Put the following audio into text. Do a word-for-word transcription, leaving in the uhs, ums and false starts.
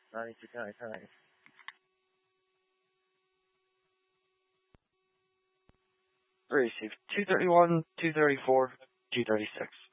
Nice, nice, nice. Very safe. two thirty-one, two thirty-four, two thirty-six.